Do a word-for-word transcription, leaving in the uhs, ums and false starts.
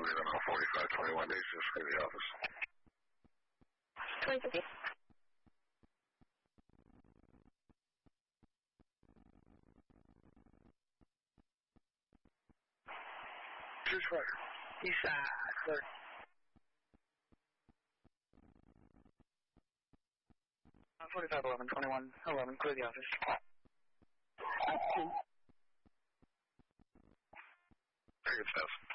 leaving on forty-five twenty-one days, just for the office. twenty fifty. Two Schroeder. East side, clear. forty-five eleven twenty-one eleven, clear the office. Very good stuff.